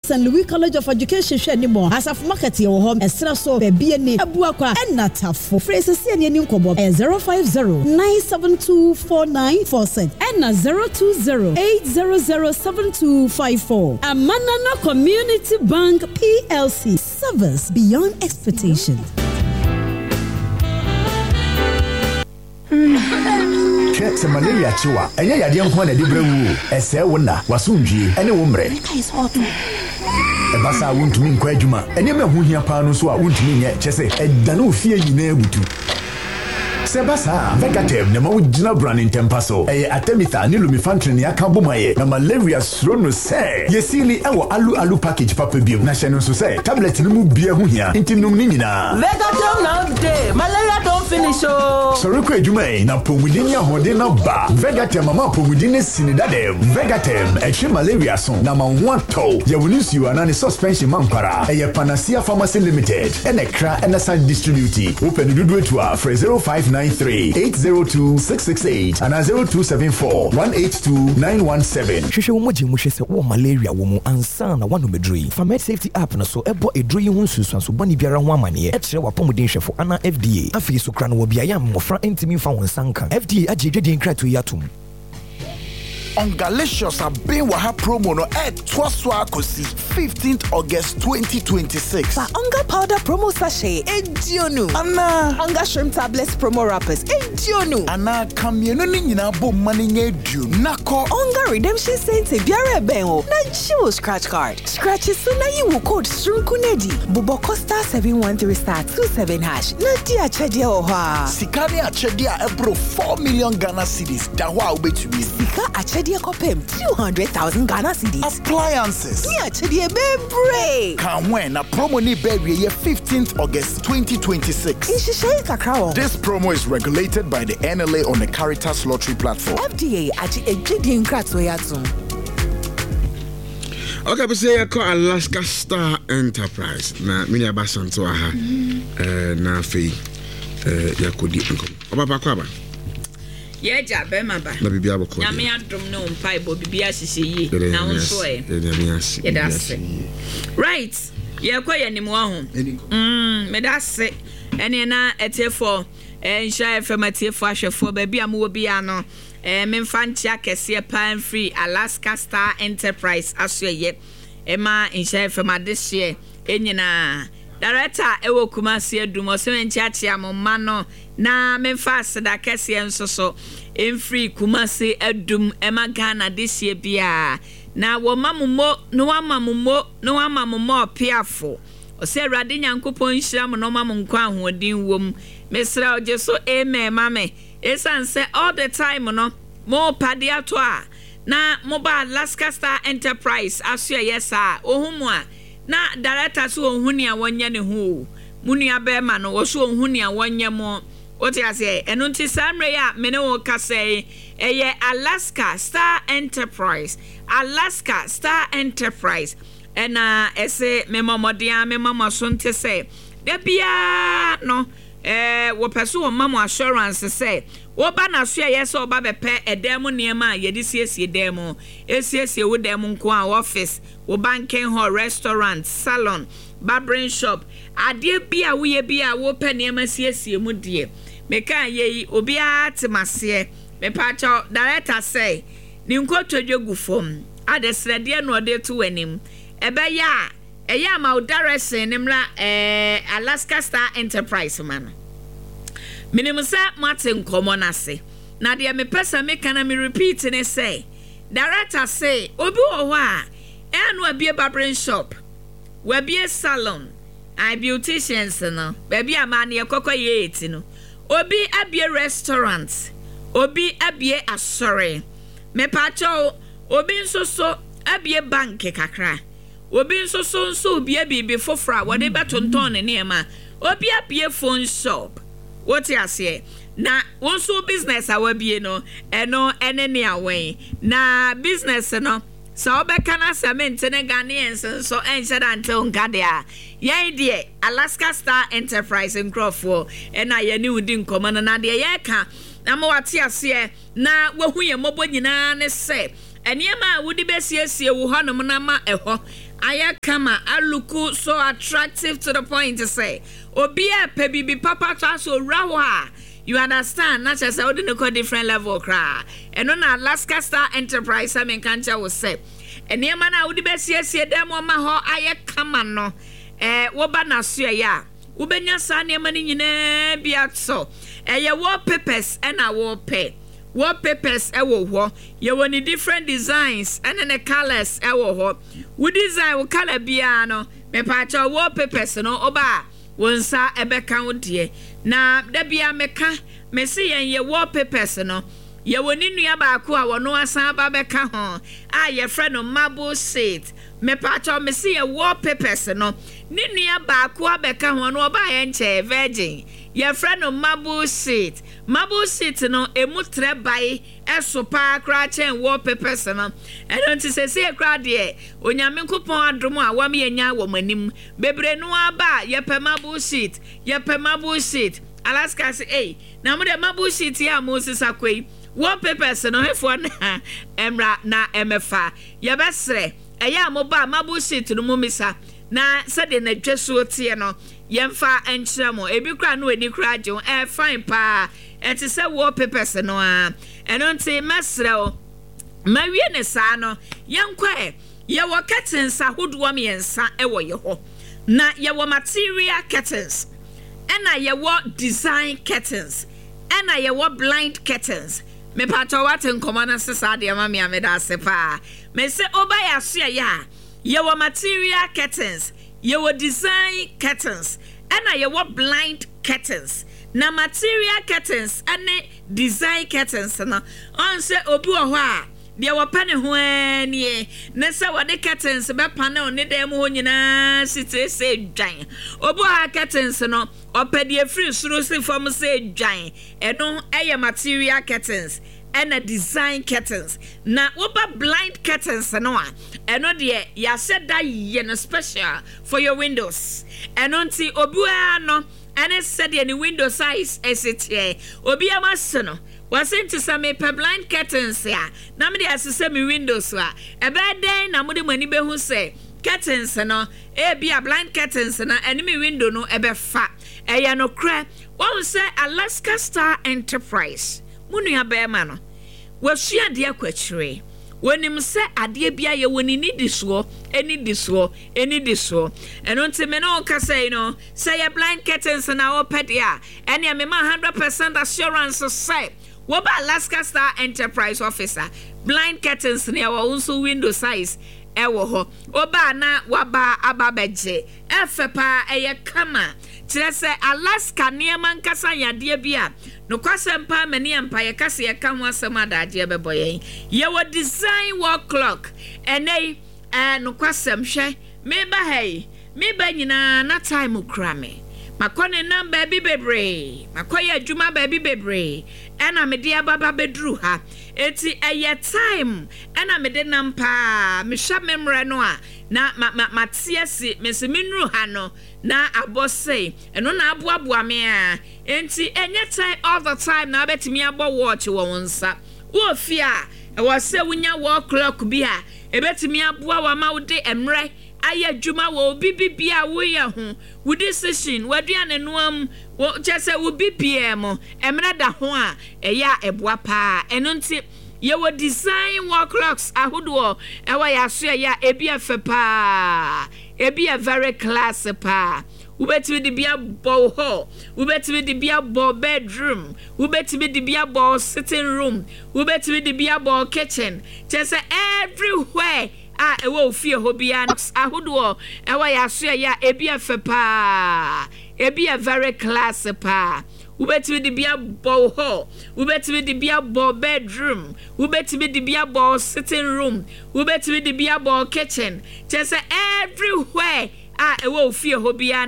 St. Louis College of Education hwe anymore. Asaf market ye wo hom esra so be bia ni abua kwa enatafo. Phrase se ni nkobo 050-972-4946 and 020-800-7254. Amanana Community Bank PLC. Service beyond expectations. Check malaria chiwa. Enya yade nko na de brewu. Ese wona wasundwie ene wo mre. Ebasa wontumi nkwa adwuma. Ene ma hu hia pa no so a wontumi nye chese edane ofie nyina ebutu. Sebasa Vegatem na mawujina brand tempaso Atemitha ni lumifantrin ya kambumaye na malaria srono se yesili ewo alu package papa biom na hyeno so se tablet ni mu bia hu hia ntinum ni nyina Vegatem now day malaria don't finish oh sorry ko adwuma na pomudini ahode na ba Vegatem mama pomudini sinidadem Vegatem etwe malaria so na manwato ye wonisuo anane suspension mankwara panacea pharmacy limited enekra enasan distribute open dudu to a 0593-802-668 and 0274-182-917. Hwehwe wo moje mu hwe se wo malaria wo mu ansa na wano medrui. Famed safety app na so ebo edrui ho nsusuanso bani biara ho amane e kire wapomodin hwefo ana FDA. Afi so kra no wo bia yam mofra entimi fa won sanka. FDA agedwedin krato yatum. Ungalicious have been waha promo no at Twaswa Kosi 15th August 2026. Ba Unga powder promo sachet edionu. Anna Unga shrimp tablets promo wrappers edionu. Anna kamienu ni nyina bo mani edionu. Nako Unga redemption cents biara ben o. Na chiwo scratch card. Scratch so na yi wo code Shrunkunedi. Bobo Costa 713*27#. Na di achede o ha. Sikani achede a ebro 4 million Ghana cedis. Da ho a obetumi. Sika achede kopem 200,000 Ghana cedis. Appliances. Ni achede bebre. Kan when na promo ni bebre ye 15th August 2026. Ishishai kakra. This promo is regulated by the NLA on the Caritas Lottery platform. FDA achi ejidin kratso yatum. Okay, but say I call Alaska Star Enterprise. Na mini abasanto aha. Na fe yakodi nkom. Oba kwaba. Ye ja be maba. Na bibia boko. Nyame adom no mpa ibo bibia hihye yi. Na wonso e. Ye dase. Right. Ye kwa ye nimu ahu. Me dase. Ene na etefo nsha FM etefo ahwefo ba bia mo bi ano. Memfa ntia kese pan free Alaska Star Enterprise asoye. Ema nsha FM adehye enyina. Director ewo Kumasi Edumo se nchiachi amoma no na memfa aseda kese ensoso emfree Kumasi Edum ema Ghana this year bia na wo mamumo no wamamumo piafo ose Awurade Nyankopon hyiram no mamunkwa ahodin wom mesra ojeso amen mame esanse all the time no mo padia to a na moba Alaska Star Enterprise aso yesa ohumu a na director so ohuni a wonye ne ho munua be ma no wo so ohuni a wonye mo oti ase eno nti samre ya mene wo kase eye Alaska Star Enterprise ena ese memomodia memama so nte se de bia no wo peso wo mama assurance se wo ba na so ye se oba be pe edem niema ye di siesie dem esiesie wo dem nko a office wo banking hall restaurant salon barbering shop ade bia wo ye bia wo pe niema siesie mu de meka ye obi atemase me pa cho director say ni nko twadwegu fom adesrede no de to wanim ebe ya eya ma udarese nimra Alaska Star Enterprise man minimsa Martin Komonase na de me pesa me kana me repeat ne say director say obi wo a enu abie barbering shop we bie salon I beauticians no baby amane ekokọ ye eti no obi abie restaurant obi abie asore me pacho obi nso so abie bank kakra obi nso so obi bibi fofra wode betonton ne ema obi abie phone shop what you say na wonso business awabie no eno enene awen na business no so obeka na cement ne Ghanaians so enshada until ngade yen de Alaska Star Enterprise nkrofo ena ye ni udi nkomo na de ye ka na mo wate ase na wahu ye mobo nyina ne se eniema wudi besiesie wo hanom na ma eho ayakama aluku so attractive to the point to say obia pebibi papa so rawa you understand not just how the different level cry and on Alaska Star Enterprise I mean can't will say and near man I would be see them on my ho ayakama no woba na so ya ubenya sa near money nyina bia so your wallpapers and a wallpaper wallpapers ewo ho ye woni different designs and the colors ewo ho we design wo color bia no me pa cha wallpapers no oba wonsa ebeka wo de na da bia meka me se ye wallpapers no ye woni nua ba ko a wono asan ba beka ho a ye friend no marble sheet me pa cha me se ye wallpapers no ni nua ba ko abeka ho no oba ye nche virgin your friend no marble sheet no emu trebai esopa kra chen wallpapers no and don't say kra de onyame nkopon adom a wam yenya wo manim bebre no aba ye pe marble sheet Alaska say eh na mo de marble sheet ya Moses akwai wallpapers no hefo na emra na emefa ye besre eya mo ba marble sheet no mo misa na sade na dweso tie no yemfa enchiramo ebi kra no eni kra je fine pa eti se wallpapers no a eno nti mesre o mawie ne sa no yenkwa ye wo curtains ahodo me yensa e wo ye ho na ye wo material curtains ena ye wo design curtains ena ye wo blind curtains me pato wat nkoma na sesa de ma me ameda sepa me se oba ya so ya ye wo material curtains ye wo design curtains and ye wo blind curtains na material curtains and design curtains na on say obi wo ho a de wo pane ho ani na say wo de curtains be pane ne dem ho nyina site say dwan obi ha curtains no opede free suru si form say dwan eno eye material curtains and a design curtains na oba blind curtains no a eno de ya said that ye no special for your windows eno nti obi no and said any window size esit here obi amaso no wasn't to some blind curtains ya na me de asese me windows a ebe den na mo de mani be hu say curtains no e bia blind curtains na ene me window no ebe fa eya no kra won say Alaska Star Enterprise munu ya be ma no wasua de akwachire wonim se ade bia ye woni ni disuo eni disuo eno ntime no ka say no say your blind curtains na opedia ene me ma 100% assurance say wo ba Alaska Star Enterprise officer blind curtains ne wo unso window size ewo ho oba na waba ababeje efepa eye kama tire se Alaska niema nkasa yade bia no kwasempa mani empa ye kase ye ka ho asem adaje beboye ye wo design wall clock enei no kwasem hwe me ba nyina na time kura me makone number bi bebre makoye adwuma ba bi bebre ena me de ababa bedru ha eti eye time ena me de nampa me hwa memre no a na matiesi meseminru ha no na abose eno na aboaboa me a enti enye time all the time na betimi abo watch wo wonsa wo fia e wo se wunya wall clock bi a ebetimi aboa wa ma wo de emre aya dwuma wo bibibia wo ye ho wo decision waduane noam wo chese wo BPM emre da ho a eya eboa pa eno nti ye wo design wall clocks ahodo e wa ya so ya ebi afepa ebi a very class pa ubetimi de bia bo ho ubetimi de bia bo bedroom ubetimi de bia bo sitting room ubetimi de bia bo kitchen chese everywhere ewo fie ho bia ahodo ewa ya so ya ebi afepa ebi a very class pa ubetimi de bia bo ho ubetimi de bia bo bedroom ubetimi de bia bo sitting room ubetimi de bia bo kitchen chese everywhere ewo fie ho bia